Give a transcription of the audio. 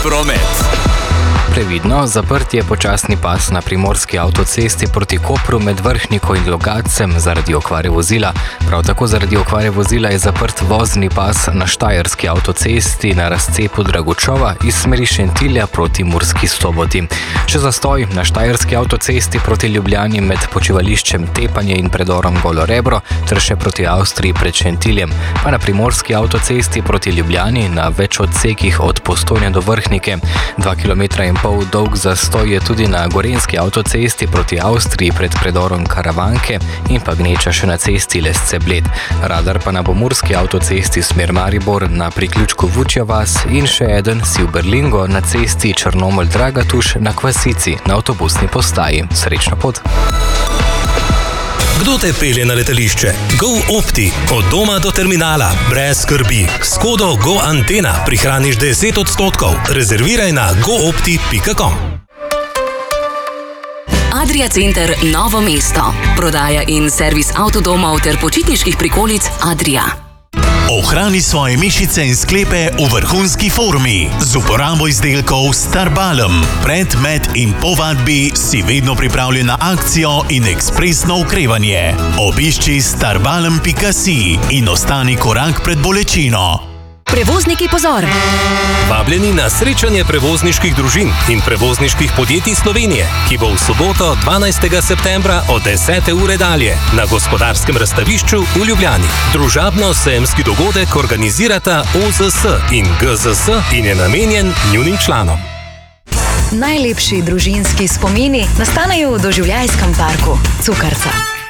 Promet. Previdno, zaprt je počasni pas na primorski avtocesti proti Kopru med Vrhniko in Logatcem zaradi okvare vozila. Prav tako zaradi okvare vozila je zaprt vozni pas na štajerski avtocesti na razcepu Dragočova iz smeri Šentilja proti Murski Soboti. Še zastoj na štajerski avtocesti proti Ljubljani med počivališčem Tepanje in predorom Golo Rebro ter še proti Avstriji pred Šentiljem, pa na primorski avtocesti proti Ljubljani na več odsekih od Postojne do Vrhnike. 2,5 kilometra dolg zastoj je tudi na gorenjski avtocesti proti Avstriji pred predorom Karavanke in pa gneča še na cesti Lesce-Bled. Radar pa na pomurski avtocesti smer Maribor na priključku Vučja vas in še eden si v Berlingo na cesti Črnomelj-Dragatuš na Kvasici na avtobusni postaji. Srečno pot! Kdo te pelje na letališče? GoOpti. Od doma do terminala. Brez skrbi. S kodo GoAntena prihraniš 10%. Rezerviraj na goopti.com. Adria Center Novo mesto. Prodaja in servis avtodomov ter počitniških prikolic Adria. Ohrani svoje mišice in sklepe v vrhunski formi z uporabo izdelkov Starbalm. Pred, med in po vadbi si vedno pripravljen na akcijo in ekspresno okrevanje. Obišči starbalm.si in ostani korak pred bolečino. Prevozniki pozor! Vabljeni na srečanje prevozniških družin in prevozniških podjetij Slovenije, ki bo v soboto 12. septembra od 10. ure dalje na Gospodarskem razstavišču v Ljubljani. Družabno-sejemski dogodek organizirata OZS in GZS in je namenjen njunim članom. Najlepši družinski spomini nastanejo v doživljajskem parku Cukrca.